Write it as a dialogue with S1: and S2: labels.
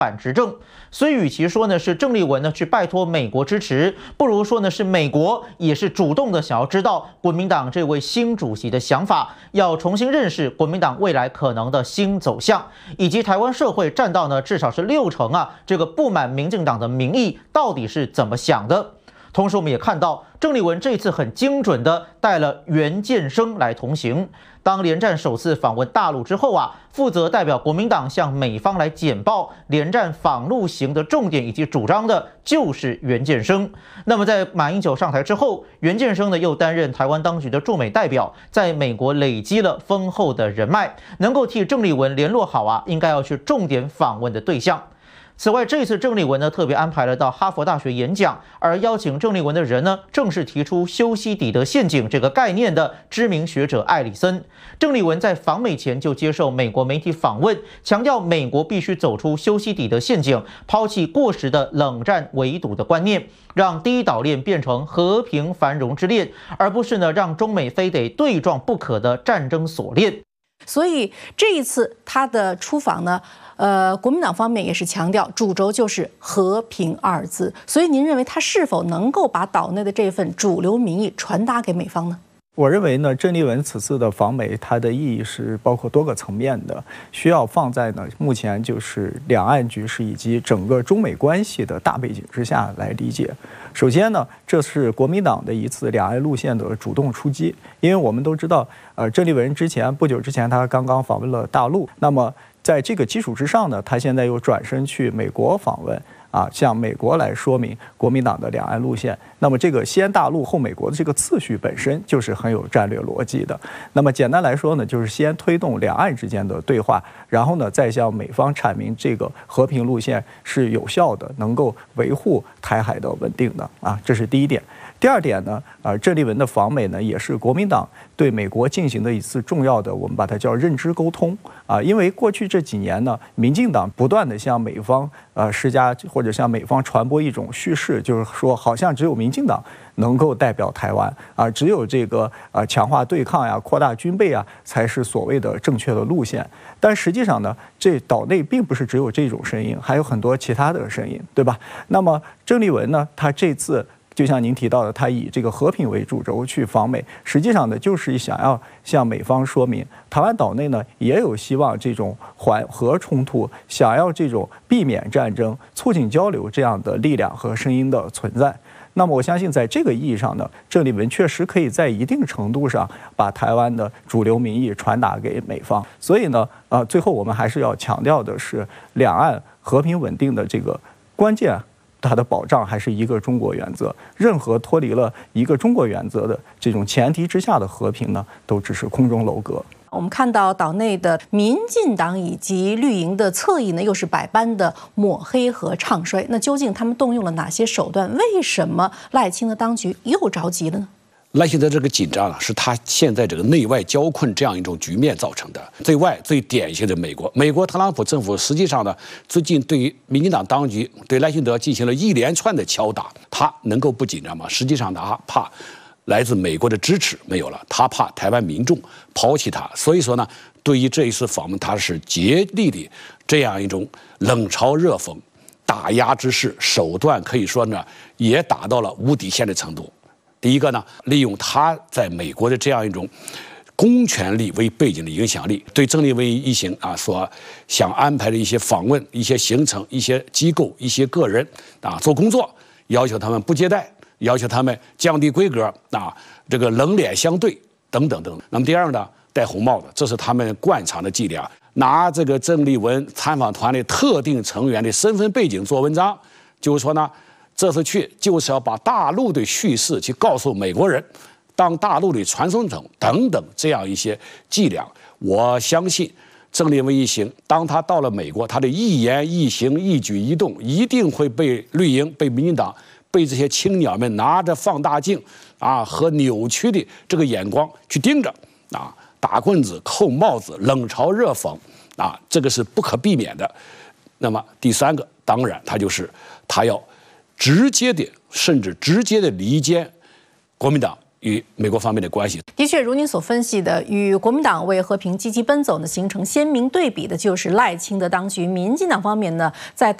S1: 反执政。所以，与其说呢是郑丽文呢去拜托美国支持，不如说呢是美国也是主动的想要知道国民党这位新主席的想法，要重新认识国民党未来可能的新走向，以及台湾社会占到呢至少是60%啊，这个不满民进党的民意到底是怎么想的。同时，我们也看到郑丽文这次很精准的带了袁建生来同行。当连战首次访问大陆之后啊，负责代表国民党向美方来简报连战访陆行的重点以及主张的，就是袁建生。那么在马英九上台之后，袁建生呢又担任台湾当局的驻美代表，在美国累积了丰厚的人脉，能够替郑丽文联络好啊，应该要去重点访问的对象。此外，这次郑丽文呢特别安排了到哈佛大学演讲，而邀请郑丽文的人呢，正是提出修昔底德陷阱这个概念的知名学者艾里森。郑丽文在访美前就接受美国媒体访问，强调美国必须走出修昔底德陷阱，抛弃过时的冷战围堵的观念，让第一岛链变成和平繁荣之链，而不是呢让中美非得对撞不可的战争锁链。
S2: 所以这一次他的出访呢，国民党方面也是强调主轴就是和平二字。所以您认为他是否能够把岛内的这份主流民意传达给美方呢？
S3: 我认为呢，郑丽文此次的访美，它的意义是包括多个层面的，需要放在呢目前就是两岸局势以及整个中美关系的大背景之下来理解。首先呢，这是国民党的一次两岸路线的主动出击，因为我们都知道，郑丽文不久之前他刚刚访问了大陆，那么在这个基础之上呢，他现在又转身去美国访问。向美国来说明国民党的两岸路线。那么这个先大陆后美国的这个次序本身就是很有战略逻辑的。那么简单来说呢，就是先推动两岸之间的对话，然后呢再向美方阐明这个和平路线是有效的，能够维护台海的稳定的这是第一点。第二点呢，郑丽文的访美呢，也是国民党对美国进行的一次重要的，我们把它叫认知沟通因为过去这几年呢，民进党不断的向美方施加或者向美方传播一种叙事，就是说好像只有民进党能够代表台湾只有这个强化对抗呀、扩大军备才是所谓的正确的路线。但实际上呢，这岛内并不是只有这种声音，还有很多其他的声音，对吧？那么郑丽文呢，他这次就像您提到的，他以这个和平为主轴去访美，实际上呢，就是想要向美方说明，台湾岛内呢也有希望这种缓和冲突，想要这种避免战争、促进交流这样的力量和声音的存在。那么我相信，在这个意义上呢，郑丽文确实可以在一定程度上把台湾的主流民意传达给美方。所以呢，最后我们还是要强调的是，两岸和平稳定的这个关键。它的保障还是一个中国原则，任何脱离了一个中国原则的这种前提之下的和平呢，都只是空中楼阁。
S2: 我们看到岛内的民进党以及绿营的侧翼呢，又是百般的抹黑和唱衰。那究竟他们动用了哪些手段？为什么赖清德当局又着急了呢？
S4: 赖清德这个紧张是他现在这个内外交困这样一种局面造成的。最外最典型的美国特朗普政府实际上呢，最近对于民进党当局对赖清德进行了一连串的敲打，他能够不紧张吗？实际上他怕来自美国的支持没有了，他怕台湾民众抛弃他，所以说呢，对于这一次访问，他是竭力的这样一种冷嘲热讽、打压之势，手段可以说呢也达到了无底线的程度。第一个呢，利用他在美国的这样一种公权力为背景的影响力，对郑丽文一行所想安排的一些访问、一些行程、一些机构、一些个人做工作，要求他们不接待，要求他们降低规格这个冷脸相对等等等。那么第二呢，戴红帽子，这是他们惯常的伎俩，拿这个郑丽文参访团的特定成员的身份背景做文章，就是说呢，这次去就是要把大陆的叙事去告诉美国人，当大陆的传声筒等等这样一些伎俩。我相信郑丽文一行，当他到了美国，他的一言一行一举一动一定会被绿营、被民进党、被这些青鸟们拿着放大镜和扭曲的这个眼光去盯着打棍子、扣帽子、冷嘲热讽这个是不可避免的。那么第三个，当然他要直接的甚至直接的离间国民党与美国方面的关系。
S2: 的确，如您所分析的，与国民党为和平积极奔走呢，形成鲜明对比的就是赖清德当局。民进党方面呢，在